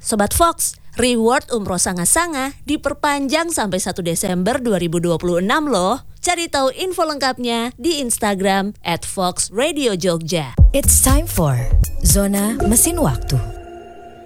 Sobat Fox, reward umroh sanga-sanga diperpanjang sampai 1 Desember 2026 loh. Cari tahu info lengkapnya di Instagram @foxradiojogja. It's time for Zona Mesin Waktu.